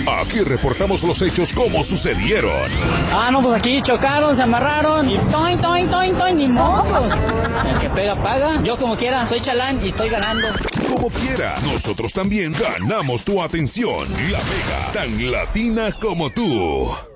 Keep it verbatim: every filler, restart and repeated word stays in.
Aquí reportamos los hechos como sucedieron. Ah, no, pues aquí chocaron, se amarraron y toin, toin, toin, toin, ni mocos. El que pega, paga. Yo como quiera, soy chalán y estoy ganando. Como quiera, nosotros también ganamos tu atención. La Mega, tan latina como tú.